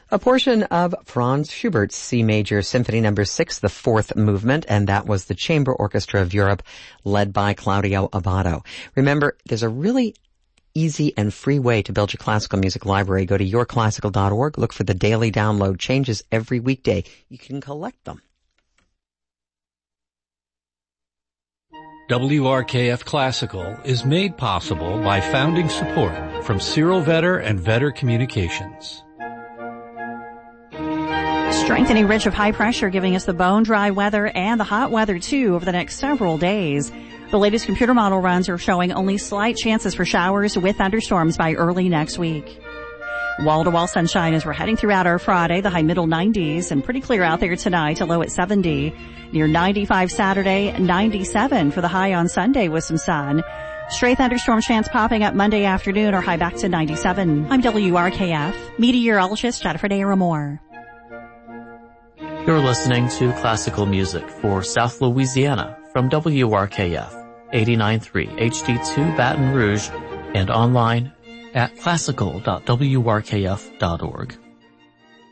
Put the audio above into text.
A portion of Franz Schubert's C Major Symphony No. 6, the fourth movement, and that was the Chamber Orchestra of Europe, led by Claudio Abbado. Remember, there's a really easy and free way to build your classical music library. Go to yourclassical.org, look for the daily download. Changes every weekday. You can collect them. WRKF Classical is made possible by founding support from Cyril Vetter and Vetter Communications. Strengthening ridge of high pressure giving us the bone dry weather and the hot weather too over the next several days. The latest computer model runs are showing only slight chances for showers with thunderstorms by early next week. Wall-to-wall sunshine as we're heading throughout our Friday, the high middle 90s, and pretty clear out there tonight, a low at 70. Near 95 Saturday, 97 for the high on Sunday with some sun. Stray thunderstorm chance popping up Monday afternoon or high back to 97. I'm WRKF meteorologist Jennifer Daramore. You're listening to classical music for South Louisiana from WRKF 89.3 HD2 Baton Rouge and online at classical.wrkf.org.